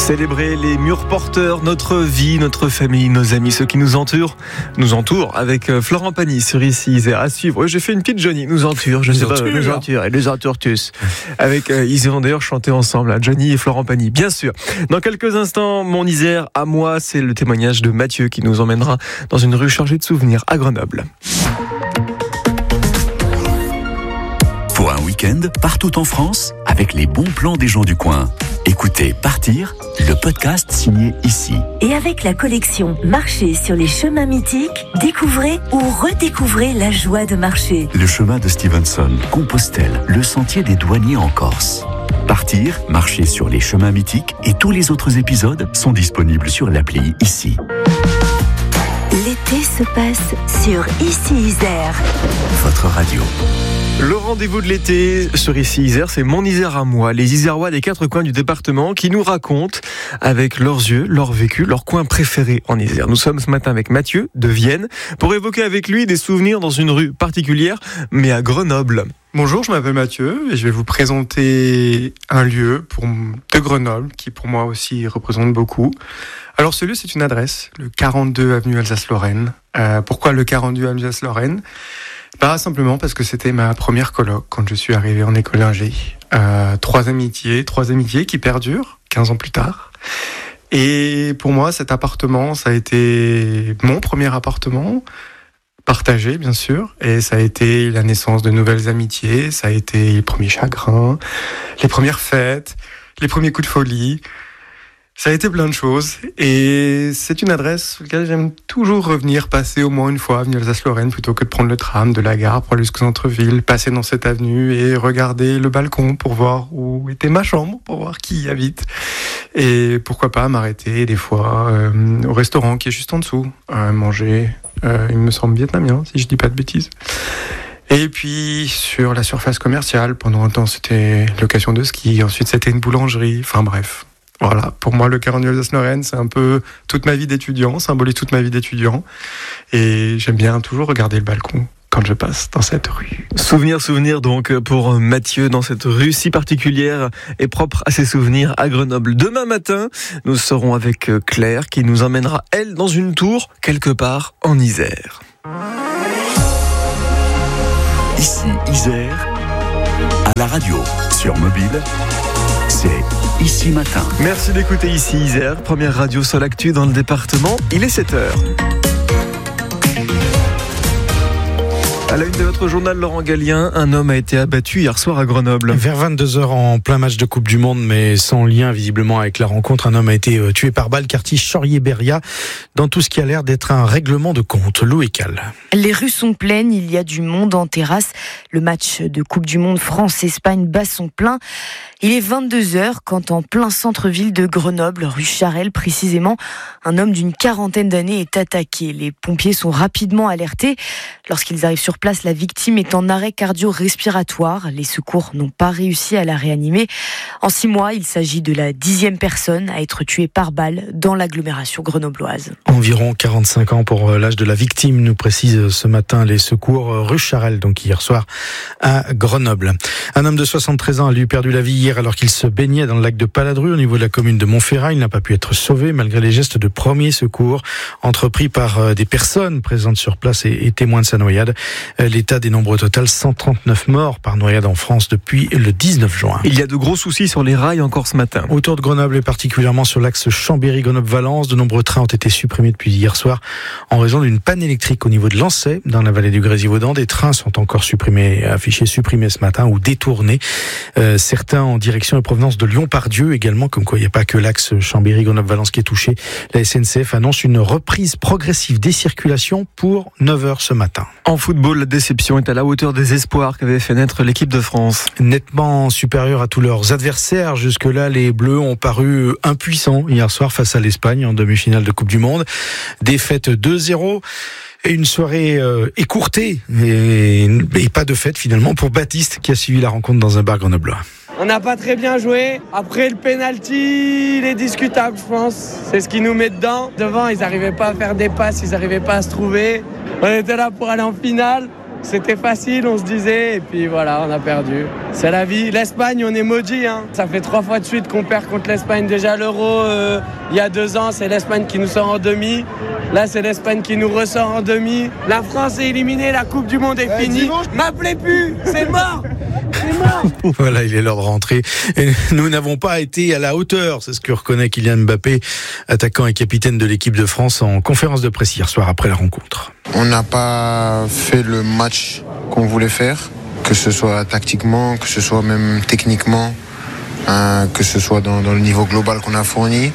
Célébrer les murs porteurs, notre vie, notre famille, nos amis, ceux qui nous entourent avec Florent Pagny sur Ici Isère à suivre. J'ai fait une petite Johnny, nous entoure, je sais pas, nous entoure et nous entoure tous. Avec ils ont d'ailleurs chanté ensemble, Johnny et Florent Pagny, bien sûr. Dans quelques instants, mon Isère à moi, c'est le témoignage de Mathieu qui nous emmènera dans une rue chargée de souvenirs à Grenoble. Pour un week-end, partout en France, avec les bons plans des gens du coin. Écoutez Partir, le podcast signé Ici. Et avec la collection Marcher sur les chemins mythiques, découvrez ou redécouvrez la joie de marcher. Le chemin de Stevenson, Compostelle, le sentier des douaniers en Corse. Partir, marcher sur les chemins mythiques et tous les autres épisodes sont disponibles sur l'appli Ici. L'été se passe sur Ici Isère. Votre radio. Le rendez-vous de l'été sur Ici Isère, c'est mon Isère à moi, les Isérois des 4 coins du département qui nous racontent avec leurs yeux, leur vécu, leur coin préféré en Isère. Nous sommes ce matin avec Mathieu de Vienne pour évoquer avec lui des souvenirs dans une rue particulière, mais à Grenoble. Bonjour, je m'appelle Mathieu et je vais vous présenter un lieu de Grenoble qui pour moi aussi représente beaucoup. Alors ce lieu, c'est une adresse, le 42 avenue Alsace-Lorraine. Pourquoi le 42 avenue Alsace-Lorraine ? Simplement parce que c'était ma première coloc quand je suis arrivé en école d'ingé. 3 amitiés qui perdurent 15 ans plus tard. Et pour moi, cet appartement, ça a été mon premier appartement, partagé bien sûr, et ça a été la naissance de nouvelles amitiés, ça a été les premiers chagrins, les premières fêtes, les premiers coups de folie. Ça a été plein de choses et c'est une adresse sur laquelle j'aime toujours revenir, passer au moins une fois avenue Alsace-Lorraine plutôt que de prendre le tram de la gare pour aller jusqu'au centre-ville, passer dans cette avenue et regarder le balcon pour voir où était ma chambre, pour voir qui y habite. Et pourquoi pas m'arrêter des fois au restaurant qui est juste en dessous, manger, il me semble vietnamien si je dis pas de bêtises. Et puis sur la surface commerciale, pendant un temps c'était location de ski, ensuite c'était une boulangerie, enfin bref. Voilà, pour moi, le 42 Alsace-Lorraine, c'est un peu toute ma vie d'étudiant, symbolise toute ma vie d'étudiant. Et j'aime bien toujours regarder le balcon quand je passe dans cette rue. Souvenir donc pour Mathieu dans cette rue si particulière et propre à ses souvenirs à Grenoble. Demain matin, nous serons avec Claire qui nous emmènera, elle, dans une tour quelque part en Isère. Ici Isère, à la radio, sur mobile, c'est Ici Matin. Merci d'écouter Ici Isère, première radio sur l'actu dans le département. Il est 7h. À la une de votre journal, Laurent Gallien, un homme a été abattu hier soir à Grenoble. Vers 22h en plein match de Coupe du Monde, mais sans lien visiblement avec la rencontre, un homme a été tué par balle, quartier Chorier-Beria, dans tout ce qui a l'air d'être un règlement de compte. Lou et Cal. Les rues sont pleines, il y a du monde en terrasse. Le match de Coupe du Monde France-Espagne bat son plein. Il est 22h quand en plein centre-ville de Grenoble, rue Charelle précisément, un homme d'une 40aine d'années est attaqué. Les pompiers sont rapidement alertés. Lorsqu'ils arrivent sur place, la victime est en arrêt cardio-respiratoire. Les secours n'ont pas réussi à la réanimer. En 6 mois, il s'agit de la 10e personne à être tuée par balle dans l'agglomération grenobloise. Environ 45 ans pour l'âge de la victime, nous précisent ce matin les secours rue Charelle, donc hier soir à Grenoble. Un homme de 73 ans a lui perdu la vie hier alors qu'il se baignait dans le lac de Paladru au niveau de la commune de Montferrat. Il n'a pas pu être sauvé malgré les gestes de premier secours entrepris par des personnes présentes sur place et témoins de sa noyade. L'état dénombre au total 139 morts par noyade en France depuis le 19 juin. Il y a de gros soucis sur les rails encore ce matin. Autour de Grenoble et particulièrement sur l'axe Chambéry-Grenoble-Valence, de nombreux trains ont été supprimés depuis hier soir en raison d'une panne électrique au niveau de Lancey, dans la vallée du Grésivaudan. Des trains sont encore affichés supprimés ce matin ou détournés. Certains en direction et provenance de Lyon-Pardieu également, comme quoi il n'y a pas que l'axe Chambéry-Grenoble-Valence qui est touché. La SNCF annonce une reprise progressive des circulations pour 9h ce matin. En football, la déception est à la hauteur des espoirs qu'avait fait naître l'équipe de France. Nettement supérieur à tous leurs adversaires. Jusque-là, les Bleus ont paru impuissants hier soir face à l'Espagne en demi-finale de Coupe du Monde. Défaite 2-0. Et une soirée écourtée et pas de fête finalement pour Baptiste qui a suivi la rencontre dans un bar grenoblois. On n'a pas très bien joué. Après, le penalty, il est discutable, je pense. C'est ce qui nous met dedans. Devant, ils n'arrivaient pas à faire des passes, ils n'arrivaient pas à se trouver. On était là pour aller en finale. C'était facile, on se disait, et puis voilà, on a perdu. C'est la vie. L'Espagne, on est maudit. Ça fait 3 fois de suite qu'on perd contre l'Espagne. Déjà l'Euro, il y a 2 ans, c'est l'Espagne qui nous sort en demi. Là, c'est l'Espagne qui nous ressort en demi. La France est éliminée, la Coupe du Monde est finie. M'appelez plus, c'est mort. Voilà, il est l'heure de rentrer. Et nous n'avons pas été à la hauteur, c'est ce que reconnaît Kylian Mbappé, attaquant et capitaine de l'équipe de France en conférence de presse hier soir après la rencontre. On n'a pas fait le match qu'on voulait faire, que ce soit tactiquement, que ce soit même techniquement, que ce soit dans le niveau global qu'on a fourni.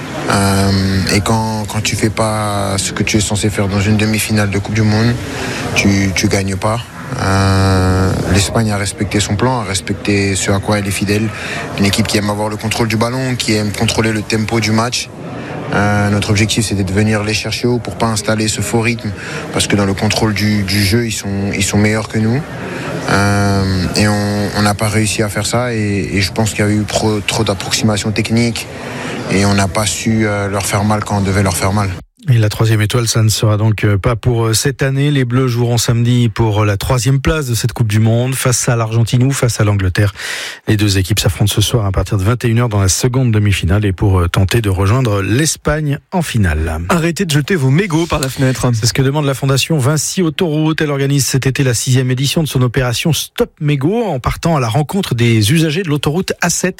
Et quand tu fais pas ce que tu es censé faire dans une demi-finale de Coupe du Monde, tu gagnes pas. L'Espagne a respecté son plan, a respecté ce à quoi elle est fidèle. Une équipe qui aime avoir le contrôle du ballon, qui aime contrôler le tempo du match. Notre objectif, c'était de venir les chercher haut pour pas installer ce faux rythme, parce que dans le contrôle du jeu, ils sont meilleurs que nous. Et on n'a pas réussi à faire ça, et je pense qu'il y a eu trop d'approximations techniques, et on n'a pas su leur faire mal quand on devait leur faire mal. Et la 3e étoile, ça ne sera donc pas pour cette année. Les Bleus joueront samedi pour la 3e place de cette Coupe du Monde face à l'Argentine ou face à l'Angleterre. Les 2 équipes s'affrontent ce soir à partir de 21h dans la seconde demi-finale et pour tenter de rejoindre l'Espagne en finale. Arrêtez de jeter vos mégots par la fenêtre. C'est ce que demande la Fondation Vinci Autoroute. Elle organise cet été la 6e édition de son opération Stop Mégots en partant à la rencontre des usagers de l'autoroute A7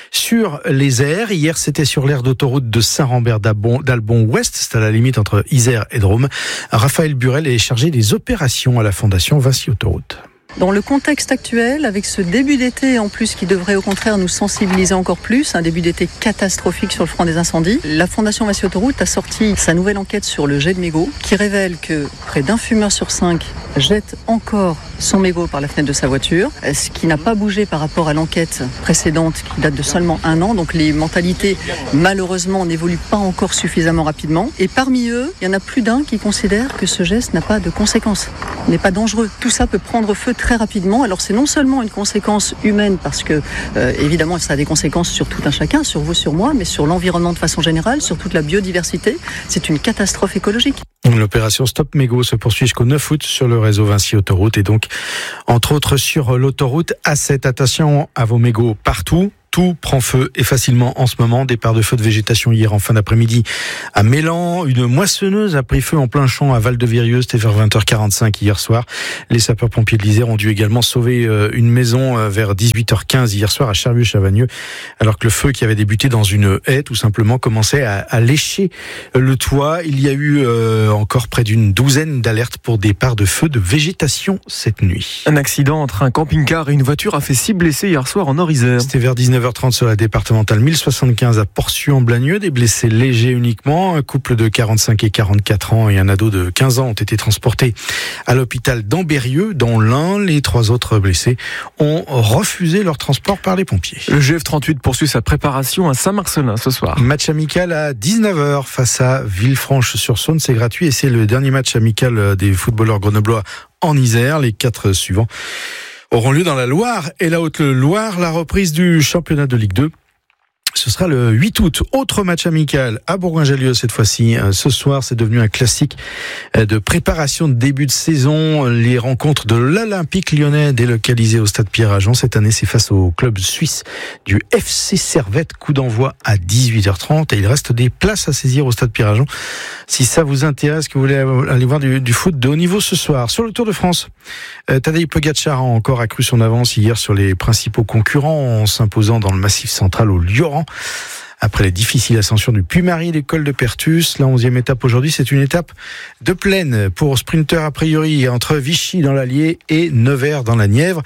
sur les aires. Hier, c'était sur l'aire d'autoroute de Saint-Rambert d'Albon-Ouest. C'est à la limite entre Isère et Drôme. Raphaël Burel est chargé des opérations à la Fondation Vinci Autoroute. Dans le contexte actuel, avec ce début d'été en plus qui devrait au contraire nous sensibiliser encore plus, un début d'été catastrophique sur le front des incendies, la Fondation Vinci Autoroute a sorti sa nouvelle enquête sur le jet de mégots qui révèle que près d'un fumeur sur 5 jette encore son mégot par la fenêtre de sa voiture, ce qui n'a pas bougé par rapport à l'enquête précédente qui date de seulement 1 an. Donc les mentalités malheureusement n'évoluent pas encore suffisamment rapidement. Et parmi eux, il y en a plus d'un qui considère que ce geste n'a pas de conséquences, n'est pas dangereux. Tout ça peut prendre feu très rapidement. Alors c'est non seulement une conséquence humaine parce que évidemment ça a des conséquences sur tout un chacun, sur vous, sur moi, mais sur l'environnement de façon générale, sur toute la biodiversité. C'est une catastrophe écologique. L'opération Stop Mégots se poursuit jusqu'au 9 août sur le réseau Vinci Autoroute et donc entre autres sur l'autoroute A7. Attention à vos mégots partout. Tout prend feu et facilement en ce moment. Départ de feu de végétation hier en fin d'après-midi à Mélan. Une moissonneuse a pris feu en plein champ à Val-de-Virieux. C'était vers 20h45 hier soir. Les sapeurs-pompiers de l'Isère ont dû également sauver une maison vers 18h15 hier soir à Charlieu-Chavagneux. Alors que le feu qui avait débuté dans une haie tout simplement commençait à lécher le toit. Il y a eu encore près d'une douzaine d'alertes pour départ de feu de végétation cette nuit. Un accident entre un camping-car et une voiture a fait 6 blessés hier soir en Nord-Isère. C'était vers 19h30 sur la départementale 1075 à Porcieux-en-Blagneux. Des blessés légers uniquement. Un couple de 45 et 44 ans et un ado de 15 ans ont été transportés à l'hôpital d'Ambérieux dans l'Ain. Les 3 autres blessés ont refusé leur transport par les pompiers. Le GF38 poursuit sa préparation à Saint-Marcelin ce soir. Match amical à 19h face à Villefranche-sur-Saône. C'est gratuit et c'est le dernier match amical des footballeurs grenoblois en Isère. Les 4 suivants auront lieu dans la Loire et la Haute-Loire. La reprise du championnat de Ligue 2, ce sera le 8 août. Autre match amical à Bourgoin-Jallieu cette fois-ci. Ce soir, c'est devenu un classique de préparation de début de saison. Les rencontres de l'Olympique lyonnais délocalisé au stade Pierre-Agen. Cette année, c'est face au club suisse du FC Servette. Coup d'envoi à 18h30 et il reste des places à saisir au stade Pierre-Agen. Si ça vous intéresse, que vous voulez aller voir du foot de haut niveau ce soir. Sur le Tour de France, Tadej Pogačar a encore accru son avance hier sur les principaux concurrents en s'imposant dans le Massif central au Lioran. Après les difficiles ascensions du Puy-Marie, les cols de Pertus, la 11e étape aujourd'hui, c'est une étape de plaine pour sprinter a priori entre Vichy dans l'Allier et Nevers dans la Nièvre.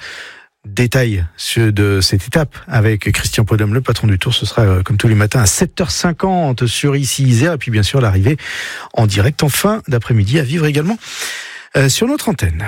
Détail de cette étape avec Christian Prudhomme, le patron du Tour. Ce sera comme tous les matins à 7h50 sur ici Isère et puis bien sûr l'arrivée en direct en fin d'après-midi à vivre également sur notre antenne.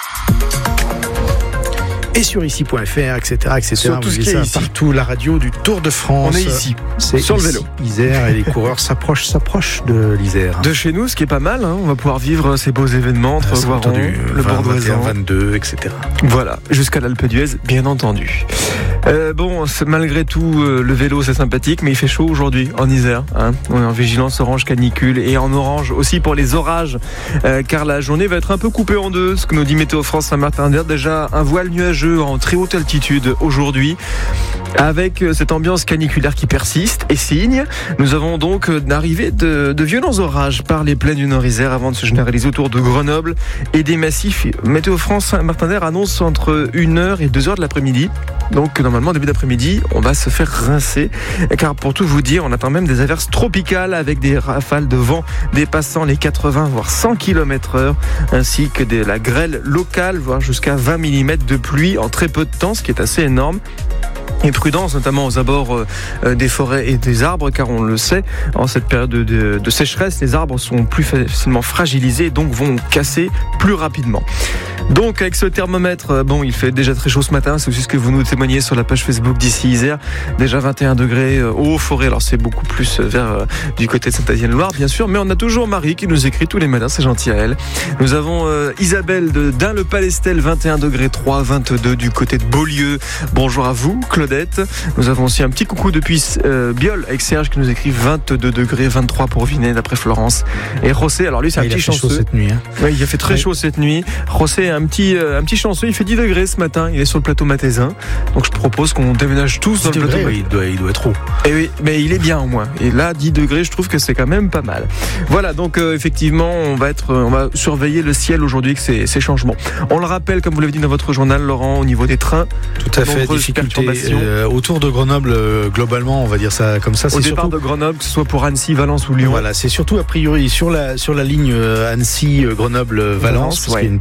Et sur ici.fr, etc. Sur tout ce qui est ici. Partout, la radio du Tour de France. On est ici, c'est sur le ici, vélo. Isère, et les coureurs s'approchent de l'Isère. De chez nous, ce qui est pas mal, on va pouvoir vivre ces beaux événements entre Voiron, le Bordeaux, 22, etc. Voilà, jusqu'à l'Alpe d'Huez, bien entendu. Bon, malgré tout, le vélo c'est sympathique, mais il fait chaud aujourd'hui en Isère. On est en vigilance orange canicule et en orange aussi pour les orages, car la journée va être un peu coupée en deux. Ce que nous dit Météo France Saint-Martin-d'Hers, déjà un voile nuageux en très haute altitude aujourd'hui, avec cette ambiance caniculaire qui persiste et signe. Nous avons donc l'arrivée de violents orages par les plaines du Nord-Isère avant de se généraliser autour de Grenoble et des massifs. Météo France Saint-Martin-d'Hers annonce entre 1h et 2h de l'après-midi. Donc normalement début d'après-midi on va se faire rincer, car pour tout vous dire on attend même des averses tropicales avec des rafales de vent dépassant les 80 voire 100 km/h, ainsi que de la grêle locale, voire jusqu'à 20 mm de pluie en très peu de temps, ce qui est assez énorme. Et prudence notamment aux abords des forêts et des arbres, car on le sait, en cette période de sécheresse, les arbres sont plus facilement fragilisés et donc vont casser plus rapidement. Donc avec ce thermomètre, il fait déjà très chaud ce matin, c'est aussi ce que vous nous témoignez sur la page Facebook d'ici Isère, déjà 21 degrés aux forêts, alors c'est beaucoup plus vers du côté de Saint-Azienne-Loire bien sûr, mais on a toujours Marie qui nous écrit tous les matins, c'est gentil à elle. Nous avons Isabelle de Dun-le-Palestel, 21 degrés 3, 22 du côté de Beaulieu. Bonjour à vous Claudette. Nous avons aussi un petit coucou depuis Biol avec Serge qui nous écrit 22 degrés, 23 pour Vinay d'après Florence. Et José, alors lui c'est un petit chanceux. Il a fait chaud cette nuit. Ouais, il a fait très chaud cette nuit. José un petit chanceux, il fait 10 degrés ce matin, il est sur le plateau Mathésin. Donc je propose qu'on déménage tous dans le plateau. Oui, il doit être haut. Et oui, mais il est bien au moins. Et là 10 degrés, je trouve que c'est quand même pas mal. Voilà, donc effectivement, on va surveiller le ciel aujourd'hui avec ces changements. On le rappelle, comme vous l'avez dit dans votre journal Laurent, au niveau des trains, tout à fait, difficultés autour de Grenoble, globalement, on va dire ça comme ça. Au départ de Grenoble, que ce soit pour Annecy, Valence ou Lyon. Voilà, c'est surtout a priori sur la ligne Annecy, Grenoble, Valence, parce qu'il y a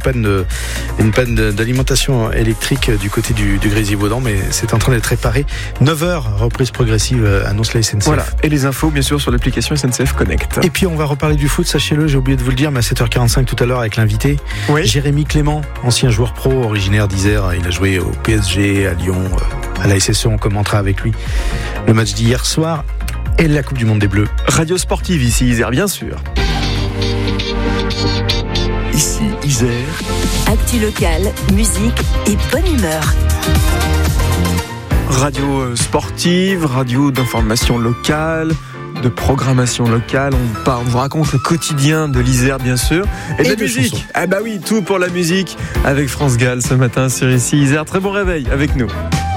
une panne d'alimentation électrique du côté du Grésivaudan, mais c'est en train d'être réparé. 9h, reprise progressive, annonce la SNCF. Voilà, et les infos bien sûr sur l'application SNCF Connect. Et puis on va reparler du foot, sachez-le, j'ai oublié de vous le dire, mais à 7h45 tout à l'heure avec l'invité, Jérémy Clément, ancien joueur pro, originaire d'Isère, il a joué au PSG, à Lyon, à la SSE, on commentera avec lui le match d'hier soir et la Coupe du Monde des Bleus. Radio sportive ici Isère, bien sûr. Ici Isère. Actu locale, musique et bonne humeur. Radio sportive, radio d'information locale, de programmation locale. On vous raconte le quotidien de l'Isère bien sûr. Et de la musique. Ah bah oui, tout pour la musique avec France Gall ce matin sur ici Isère. Très bon réveil avec nous.